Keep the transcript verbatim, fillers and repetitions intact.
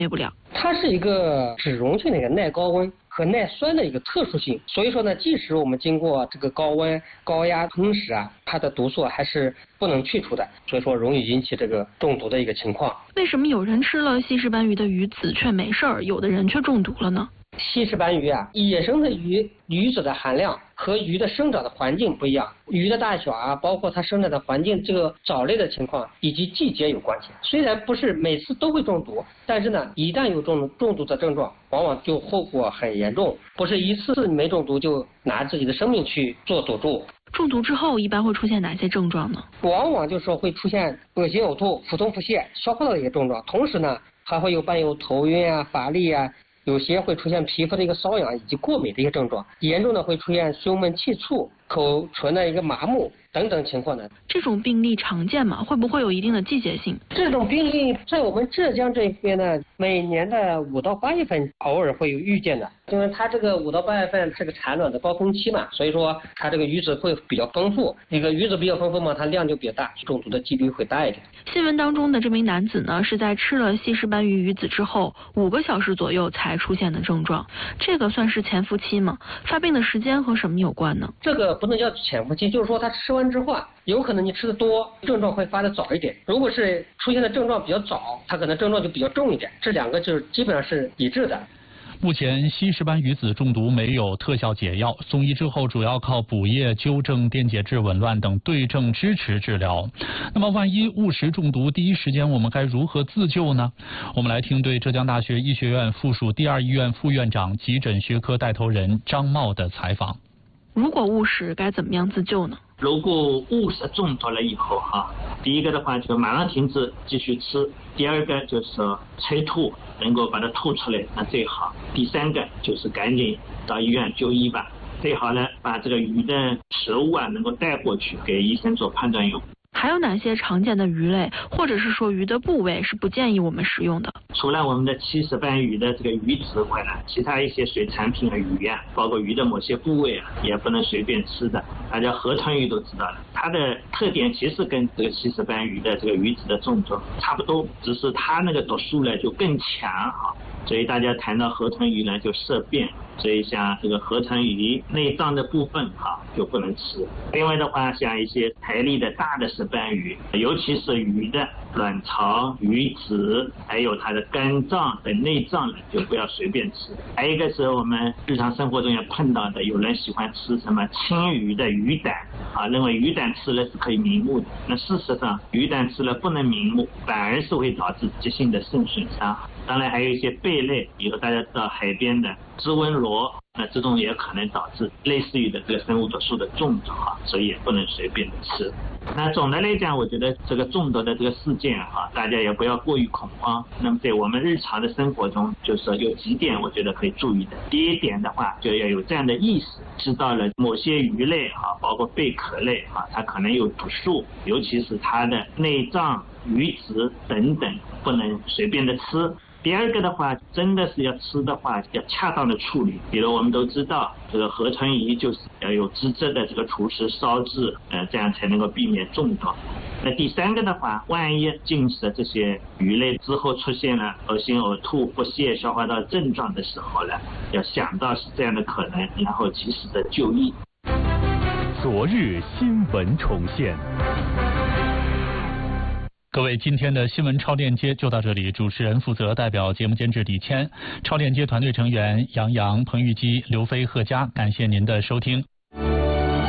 灭不了。 它是一个脂溶性的一个耐高温和耐酸的一个特殊性，所以说呢，即使我们经过这个高温高压烹食啊，它的毒素还是不能去除的，所以说容易引起这个中毒的一个情况。 为什么有人吃了西施斑鱼的鱼籽却没事儿，有的人却中毒了呢？ 西施斑鱼啊，野生的鱼鱼籽的含量和鱼的生长的环境不一样，鱼的大小啊，包括它生长的环境、这个藻类的情况以及季节有关系。虽然不是每次都会中毒，但是呢，一旦有中中毒的症状，往往就后果很严重，不是一次没中毒就拿自己的生命去做赌注。 中毒之后一般会出现哪些症状呢？ 往往就是说会出现恶心、呕吐、腹痛、腹泻、消化道的一些症状，同时呢，还会有伴有头晕啊、乏力啊。有些会出现皮肤的一个瘙痒以及过敏的一些症状，严重的会出现胸闷气促、口唇的一个麻木等等情况呢。 这种病例常见吗？会不会有一定的季节性？ 这种病例在我们浙江这边呢，每年的五到八月份偶尔会有遇见的，因为它这个五到八月份是个产卵的高峰期嘛，所以说它这个鱼籽会比较丰富，那个鱼籽比较丰富嘛，它量就比较大，中毒的几率会大一点。 新闻当中的这名男子呢，是在吃了西施斑鱼鱼籽之后五个小时左右才出现的症状，这个算是潜伏期吗？发病的时间和什么有关呢？ 这个不能叫潜伏期，就是说他吃完之后啊，有可能你吃的多，症状会发的早一点。如果是出现的症状比较早，它可能症状就比较重一点。这两个就是基本上是一致的。 目前西施斑鱼籽中毒没有特效解药，送医之后主要靠补液、纠正电解质紊乱等对症支持治疗。那么万一误食中毒，第一时间我们该如何自救呢？我们来听对浙江大学医学院附属第二医院副院长、急诊学科带头人张茂的采访。 如果误食该怎么样自救呢？ 如果误食中毒了以后哈，第一个的话就马上停止继续吃，第二个就是说催吐，能够把它吐出来那最好，第三个就是赶紧到医院就医吧，最好呢把这个鱼的食物啊能够带过去给医生做判断用。 还有哪些常见的鱼类或者是说鱼的部位是不建议我们食用的？ 除了我们的西施斑鱼的这个鱼籽外呢，其他一些水产品的鱼啊，包括鱼的某些部位啊，也不能随便吃的。大家河豚鱼都知道了，它的特点其实跟这个西施斑鱼的这个鱼籽的中毒差不多，只是它那个毒素呢就更强哈。所以大家谈到河豚鱼呢就色变，所以像这个河豚鱼内脏的部分哈就不能吃。另外的话，像一些台例的大的石斑鱼，尤其是鱼的卵巢、鱼籽，还有它的肝脏等内脏呢，就不要随便吃。还有一个是我们日常生活中也碰到的，有人喜欢吃什么青鱼的鱼胆啊，认为鱼胆吃了是可以明目的。那事实上，鱼胆吃了不能明目，反而是会导致急性的肾损伤。当然还有一些贝类，比如大家知道海边的织纹螺，那这种也可能导致类似于的这个生物毒素的中毒哈，所以也不能随便的吃。那总的来讲，我觉得这个中毒的这个事件哈，大家也不要过于恐慌。那么在我们日常的生活中，就是说有几点我觉得可以注意的。第一点的话，就要有这样的意识，知道了某些鱼类哈，包括贝壳类哈，它可能有毒素，尤其是它的内脏、鱼籽等等，不能随便的吃。第二个的话，真的是要吃的话，要恰当的处理。比如我们都知道，这个河豚鱼就是要有资质的这个厨师烧制，呃，这样才能够避免中毒。那第三个的话，万一进食这些鱼类之后出现了恶心、呕吐、腹泻、消化道症状的时候呢，要想到是这样的可能，然后及时的就医。 昨日新闻重现。 各位，今天的新闻超链接就到这里。主持人负责代表节目监制李谦，超链接团队成员杨洋、彭玉基、刘飞、贺佳，感谢您的收听。